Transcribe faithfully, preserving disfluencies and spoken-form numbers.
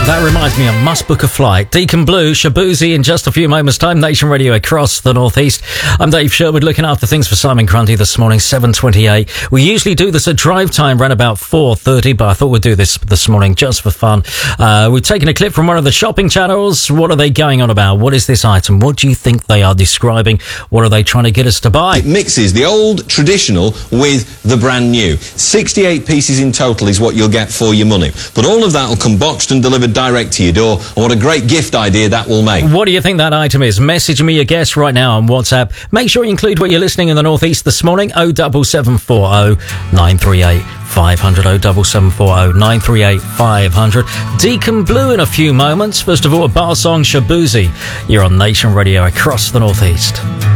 That reminds me, I must book a flight. Deacon Blue, Shaboozey in just a few moments' time. Nation Radio across the northeast. I'm Dave Sherwood, looking after things for Simon Grundy this morning, seven twenty-eight. We usually do this at drive time, around about four thirty, but I thought we'd do this this morning just for fun. Uh, we've taken a clip from one of the shopping channels. What are they going on about? What is this item? What do you think they are describing? What are they trying to get us to buy? It mixes the old traditional with the brand new. sixty-eight pieces in total is what you'll get for your money. But all of that will come boxed and delivered direct to your door, and what a great gift idea that will make. What do you think that item is? Message me your guess right now on WhatsApp. Make sure you include where you're listening in the northeast this morning. oh seven seven four oh nine three eight five hundred. oh seven seven four oh nine three eight five hundred. Deacon Blue in a few moments. First of all, a bar song, Shaboozey. You're on Nation Radio across the northeast.